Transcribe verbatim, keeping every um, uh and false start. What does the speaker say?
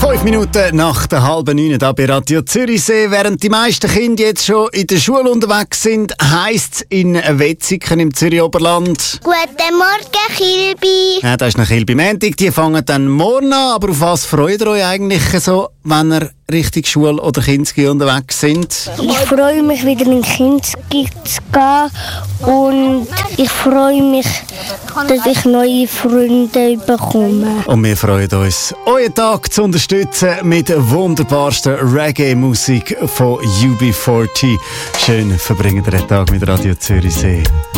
Fünf Minuten nach der halben neun hier bei Radio Zürichsee. Während die meisten Kinder jetzt schon in der Schule unterwegs sind, heisst es in Wetzikon im Zürich-Oberland. Guten Morgen, Kilby. Ja, das ist noch Kilby Montag. Die fangen dann morgen an. Aber auf was freut ihr euch eigentlich so, wenn ihr Richtung Schule oder Kinski unterwegs sind? Ich freue mich, wieder in Kinski zu gehen. Und ich freue mich, dass ich neue Freunde bekomme. Und wir freuen uns, euren Tag zu unterstützen mit wunderbarster Reggae-Musik von U B vierzig. Schön verbringen den Tag mit Radio Zürichsee.